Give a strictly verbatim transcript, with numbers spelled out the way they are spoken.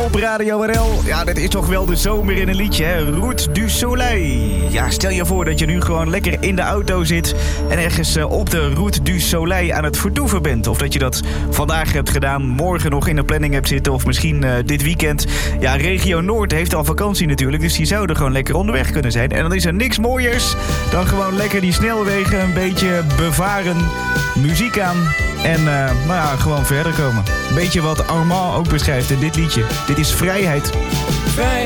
op Radio R L. Ja, dit is toch wel de zomer in een liedje, hè? Route du Soleil. Ja, stel je voor dat je nu gewoon lekker in de auto zit en ergens uh, op de Route du Soleil aan het vertoeven bent. Of dat je dat vandaag hebt gedaan, morgen nog in de planning hebt zitten of misschien uh, dit weekend. Ja, Regio Noord heeft al vakantie natuurlijk, dus die zouden gewoon lekker onderweg kunnen zijn. En dan is er niks mooiers dan gewoon lekker die snelwegen een beetje bevaren, muziek aan en uh, nou ja, gewoon verder komen. Beetje wat Armand ook beschrijft in dit liedje. Dit is vrijheid. Vrijheid.